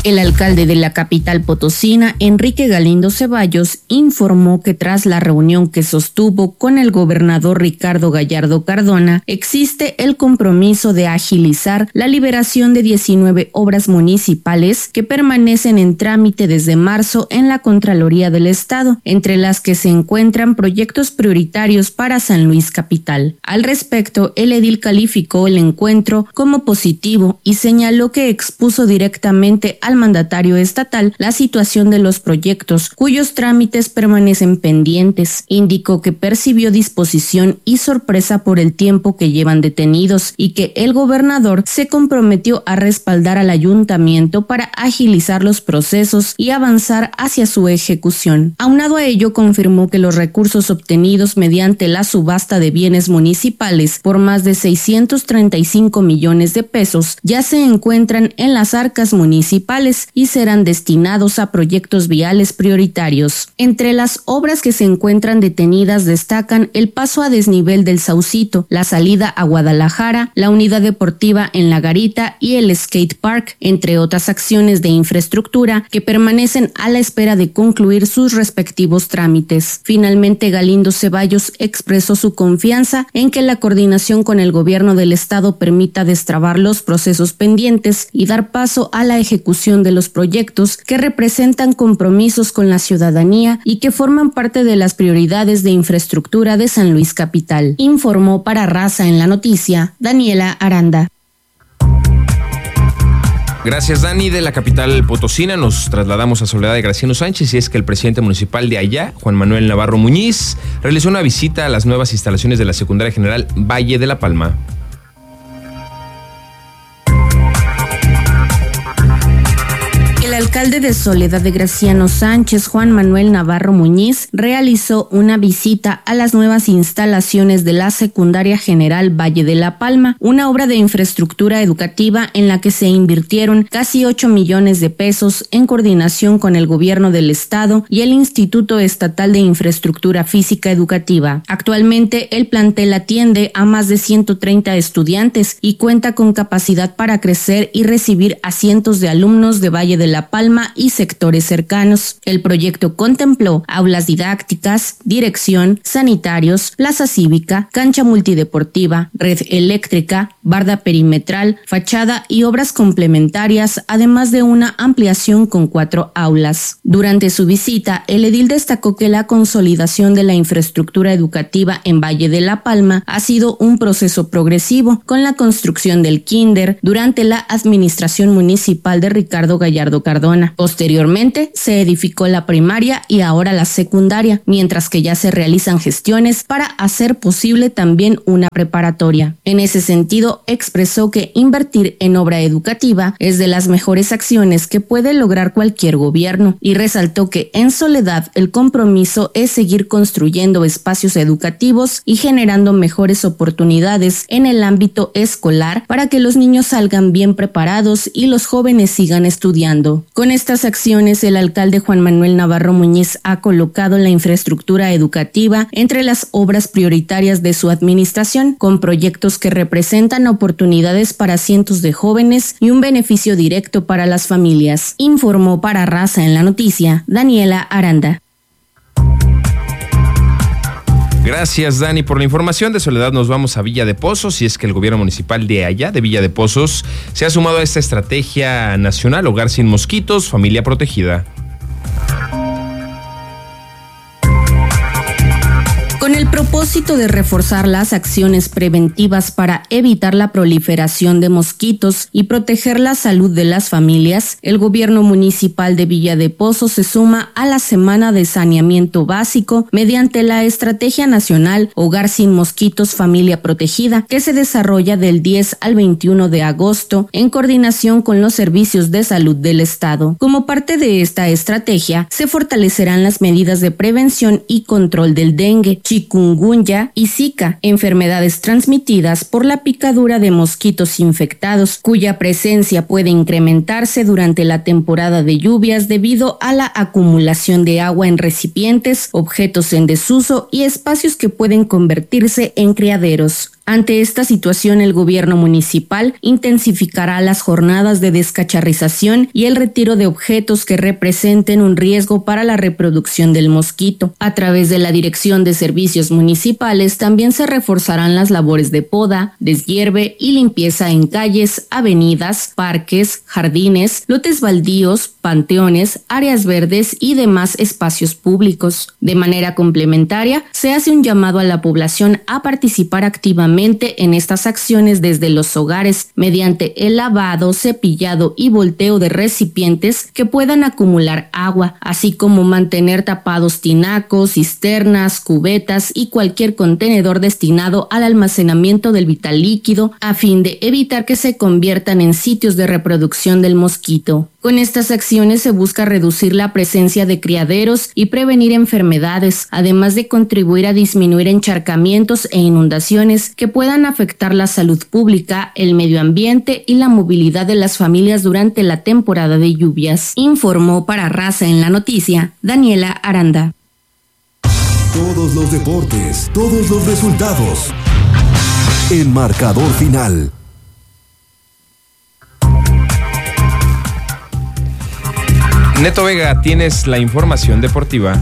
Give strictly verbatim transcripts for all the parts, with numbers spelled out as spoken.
El alcalde de la capital potosina, Enrique Galindo Ceballos, informó que tras la reunión que sostuvo con el gobernador Ricardo Gallardo Cardona, existe el compromiso de agilizar la liberación de diecinueve obras municipales que permanecen en trámite desde marzo en la Contraloría del Estado, entre las que se encuentran proyectos prioritarios para San Luis Capital. Al respecto, el edil calificó el encuentro como positivo y señaló que expuso directamente a al mandatario estatal la situación de los proyectos cuyos trámites permanecen pendientes. Indicó que percibió disposición y sorpresa por el tiempo que llevan detenidos y que el gobernador se comprometió a respaldar al ayuntamiento para agilizar los procesos y avanzar hacia su ejecución. Aunado a ello, confirmó que los recursos obtenidos mediante la subasta de bienes municipales por más de seiscientos treinta y cinco millones de pesos ya se encuentran en las arcas municipales y serán destinados a proyectos viales prioritarios. Entre las obras que se encuentran detenidas destacan el paso a desnivel del Saucito, la salida a Guadalajara, la unidad deportiva en La Garita y el skate park, entre otras acciones de infraestructura que permanecen a la espera de concluir sus respectivos trámites. Finalmente, Galindo Ceballos expresó su confianza en que la coordinación con el gobierno del estado permita destrabar los procesos pendientes y dar paso a la ejecución de los proyectos que representan compromisos con la ciudadanía y que forman parte de las prioridades de infraestructura de San Luis Capital. Informó para Raza en la Noticia, Daniela Aranda. Gracias, Dani. De la capital potosina nos trasladamos a Soledad de Graciano Sánchez, y es que el presidente municipal de allá, Juan Manuel Navarro Muñiz, realizó una visita a las nuevas instalaciones de la Secundaria General Valle de la Palma. El alcalde de Soledad de Graciano Sánchez, Juan Manuel Navarro Muñiz, realizó una visita a las nuevas instalaciones de la Secundaria General Valle de la Palma, una obra de infraestructura educativa en la que se invirtieron casi ocho millones de pesos en coordinación con el gobierno del estado y el Instituto Estatal de Infraestructura Física Educativa. Actualmente, el plantel atiende a más de ciento treinta estudiantes y cuenta con capacidad para crecer y recibir a cientos de alumnos de Valle de la Palma y sectores cercanos. El proyecto contempló aulas didácticas, dirección, sanitarios, plaza cívica, cancha multideportiva, red eléctrica, barda perimetral, fachada y obras complementarias, además de una ampliación con cuatro aulas. Durante su visita, el edil destacó que la consolidación de la infraestructura educativa en Valle de la Palma ha sido un proceso progresivo, con la construcción del kinder durante la administración municipal de Ricardo Gallardo Cardona. Posteriormente, se edificó la primaria y ahora la secundaria, mientras que ya se realizan gestiones para hacer posible también una preparatoria. En ese sentido, expresó que invertir en obra educativa es de las mejores acciones que puede lograr cualquier gobierno y resaltó que en Soledad el compromiso es seguir construyendo espacios educativos y generando mejores oportunidades en el ámbito escolar para que los niños salgan bien preparados y los jóvenes sigan estudiando. Con estas acciones, el alcalde Juan Manuel Navarro Muñiz ha colocado la infraestructura educativa entre las obras prioritarias de su administración, con proyectos que representan oportunidades para cientos de jóvenes y un beneficio directo para las familias. Informó para Raza en la Noticia, Daniela Aranda. Gracias, Dani, por la información. De Soledad nos vamos a Villa de Pozos, y es que el gobierno municipal de allá, de Villa de Pozos, se ha sumado a esta estrategia nacional Hogar sin Mosquitos, Familia Protegida. Con el propósito de reforzar las acciones preventivas para evitar la proliferación de mosquitos y proteger la salud de las familias, el gobierno municipal de Villa de Pozos se suma a la Semana de Saneamiento Básico mediante la Estrategia Nacional Hogar sin Mosquitos, Familia Protegida, que se desarrolla del diez al veintiuno de agosto en coordinación con los servicios de salud del estado. Como parte de esta estrategia, se fortalecerán las medidas de prevención y control del dengue, chikungunya y Zika, enfermedades transmitidas por la picadura de mosquitos infectados, cuya presencia puede incrementarse durante la temporada de lluvias debido a la acumulación de agua en recipientes, objetos en desuso y espacios que pueden convertirse en criaderos. Ante esta situación, el gobierno municipal intensificará las jornadas de descacharrización y el retiro de objetos que representen un riesgo para la reproducción del mosquito. A través de la Dirección de Servicios Municipales también se reforzarán las labores de poda, deshierve y limpieza en calles, avenidas, parques, jardines, lotes baldíos, panteones, áreas verdes y demás espacios públicos. De manera complementaria, se hace un llamado a la población a participar activamente en estas acciones desde los hogares, mediante el lavado, cepillado y volteo de recipientes que puedan acumular agua, así como mantener tapados tinacos, cisternas, cubetas y cualquier contenedor destinado al almacenamiento del vital líquido, a fin de evitar que se conviertan en sitios de reproducción del mosquito. Con estas acciones se busca reducir la presencia de criaderos y prevenir enfermedades, además de contribuir a disminuir encharcamientos e inundaciones que puedan afectar la salud pública, el medio ambiente y la movilidad de las familias durante la temporada de lluvias. Informó para Raza en la Noticia, Daniela Aranda. Todos los deportes, todos los resultados. En Marcador Final. Neto Vega, tienes la información deportiva.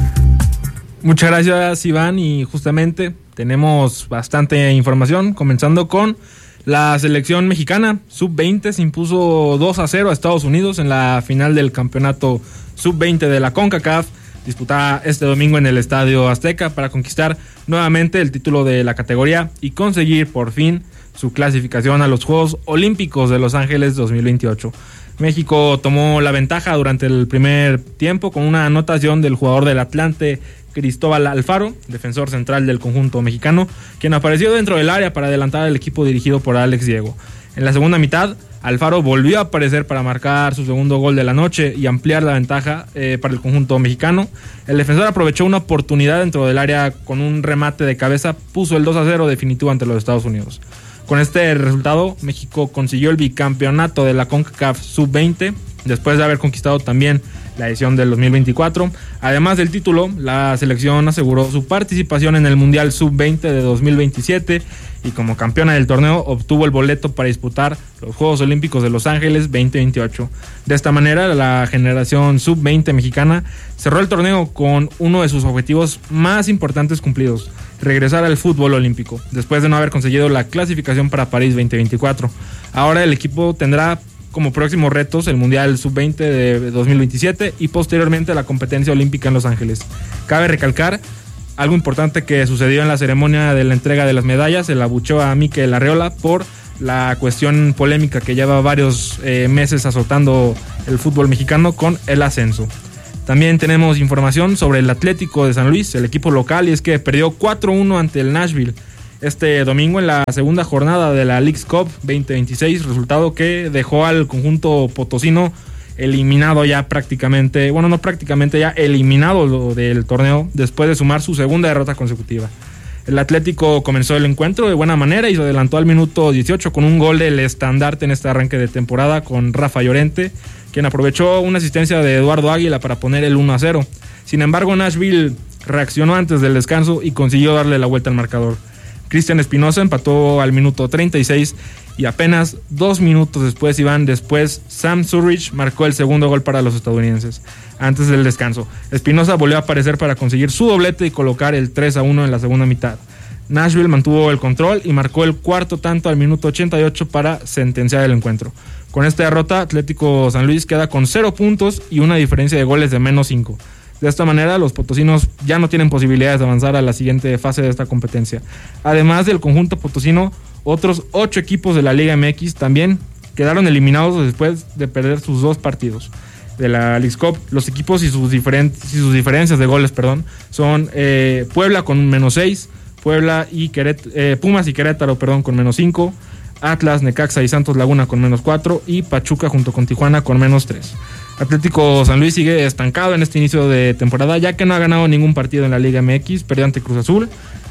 Muchas gracias, Iván, y justamente tenemos bastante información, comenzando con la selección mexicana. sub veinte se impuso dos a cero a Estados Unidos en la final del campeonato sub veinte de la CONCACAF, disputada este domingo en el Estadio Azteca, para conquistar nuevamente el título de la categoría y conseguir por fin su clasificación a los Juegos Olímpicos de Los Ángeles dos mil veintiocho. México tomó la ventaja durante el primer tiempo con una anotación del jugador del Atlante, Cristóbal Alfaro, defensor central del conjunto mexicano, quien apareció dentro del área para adelantar al equipo dirigido por Alex Diego. En la segunda mitad, Alfaro volvió a aparecer para marcar su segundo gol de la noche y ampliar la ventaja eh, para el conjunto mexicano. El defensor aprovechó una oportunidad dentro del área con un remate de cabeza, puso el dos a cero definitivo ante los Estados Unidos. Con este resultado, México consiguió el bicampeonato de la CONCACAF sub veinte, después de haber conquistado también la edición del dos mil veinticuatro. Además del título, la selección aseguró su participación en el Mundial sub veinte de dos mil veintisiete y como campeona del torneo obtuvo el boleto para disputar los Juegos Olímpicos de Los Ángeles veinte veintiocho. De esta manera, la generación sub veinte mexicana cerró el torneo con uno de sus objetivos más importantes cumplidos: regresar al fútbol olímpico, después de no haber conseguido la clasificación para París veinte veinticuatro. Ahora el equipo tendrá como próximos retos el Mundial sub veinte de dos mil veintisiete y posteriormente la competencia olímpica en Los Ángeles. Cabe recalcar algo importante que sucedió en la ceremonia de la entrega de las medallas: el abucheo a Mikel Arriola por la cuestión polémica que lleva varios eh, meses azotando el fútbol mexicano con el ascenso. También tenemos información sobre el Atlético de San Luis, el equipo local, y es que perdió cuatro uno ante el Nashville este domingo en la segunda jornada de la Leagues Cup veinte veintiséis, resultado que dejó al conjunto potosino eliminado ya prácticamente, bueno no prácticamente ya eliminado del torneo después de sumar su segunda derrota consecutiva. El Atlético comenzó el encuentro de buena manera y se adelantó al minuto dieciocho con un gol del estandarte en este arranque de temporada con Rafa Llorente, quien aprovechó una asistencia de Eduardo Águila para poner el uno a cero. Sin embargo, Nashville reaccionó antes del descanso y consiguió darle la vuelta al marcador. Cristian Espinosa empató al minuto treinta y seis y apenas dos minutos después, Iván, después Sam Surridge marcó el segundo gol para los estadounidenses. Antes del descanso, Espinosa volvió a aparecer para conseguir su doblete y colocar el tres a uno en la segunda mitad. Nashville mantuvo el control y marcó el cuarto tanto al minuto ochenta y ocho para sentenciar el encuentro. Con esta derrota, Atlético San Luis queda con cero puntos y una diferencia de goles de menos cinco. De esta manera, los potosinos ya no tienen posibilidades de avanzar a la siguiente fase de esta competencia. Además del conjunto potosino, otros ocho equipos de la Liga M X también quedaron eliminados después de perder sus dos partidos de la Leagues Cup. Los equipos y sus, diferen- y sus diferencias de goles perdón, son eh, Puebla con menos seis, Puebla y Queret- eh, Pumas y Querétaro perdón, con menos cinco, Atlas, Necaxa y Santos Laguna con menos cuatro y Pachuca junto con Tijuana con menos tres. Atlético San Luis sigue estancado en este inicio de temporada, ya que no ha ganado ningún partido en la Liga M X, perdió ante Cruz Azul,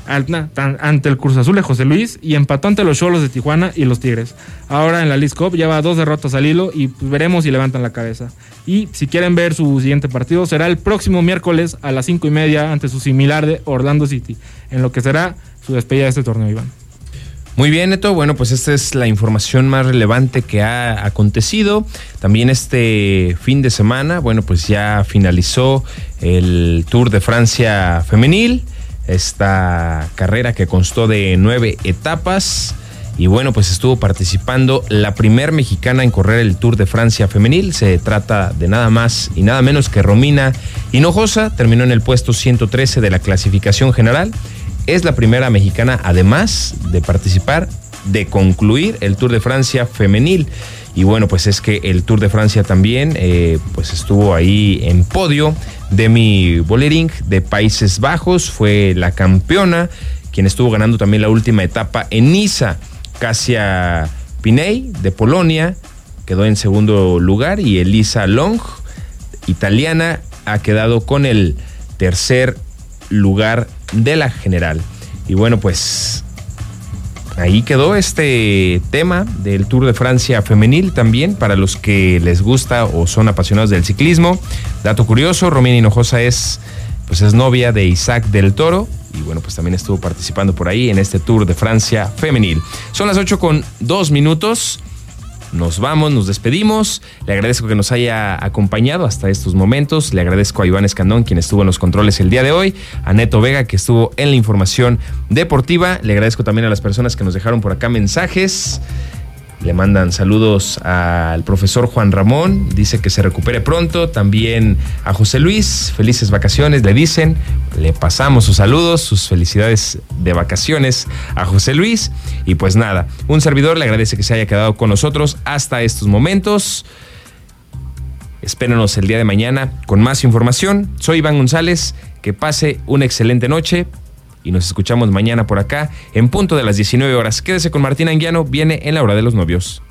ante el Cruz Azul de José Luis y empató ante los Xolos de Tijuana y los Tigres. Ahora en la Leagues Cup lleva dos derrotas al hilo y pues veremos si levantan la cabeza. Y si quieren ver su siguiente partido, será el próximo miércoles a las cinco y media ante su similar de Orlando City, en lo que será su despedida de este torneo, Iván. Muy bien, Neto. Bueno, pues esta es la información más relevante que ha acontecido. También este fin de semana, bueno, pues ya finalizó el Tour de Francia femenil, esta carrera que constó de nueve etapas. Y bueno, pues estuvo participando la primer mexicana en correr el Tour de Francia femenil. Se trata de nada más y nada menos que Romina Hinojosa. Terminó en el puesto ciento trece de la clasificación general. Es la primera mexicana, además de participar, de concluir el Tour de Francia femenil. Y bueno, pues es que el Tour de Francia también eh, pues estuvo ahí en podio. Demi Vollering de Países Bajos fue la campeona, quien estuvo ganando también la última etapa en Niza. Kasia Piney de Polonia quedó en segundo lugar y Elisa Long, italiana, ha quedado con el tercer lugar de la general. Y bueno, pues ahí quedó este tema del Tour de Francia femenil también para los que les gusta o son apasionados del ciclismo. Dato curioso, Romina Hinojosa es, pues es novia de Isaac del Toro. Y bueno, pues también estuvo participando por ahí en este Tour de Francia femenil. Son las ocho con dos minutos. Nos vamos, nos despedimos. Le agradezco que nos haya acompañado hasta estos momentos. Le agradezco a Iván Escandón, quien estuvo en los controles el día de hoy. A Neto Vega, que estuvo en la información deportiva. Le agradezco también a las personas que nos dejaron por acá mensajes. Le mandan saludos al profesor Juan Ramón, dice que se recupere pronto. También a José Luis, felices vacaciones, le dicen. Le pasamos sus saludos, sus felicidades de vacaciones a José Luis. Y pues nada, un servidor le agradece que se haya quedado con nosotros hasta estos momentos. Espérenos el día de mañana con más información. Soy Iván González, que pase una excelente noche. Y nos escuchamos mañana por acá en punto de las diecinueve horas. Quédese con Martín Anguiano, viene en la hora de los novios.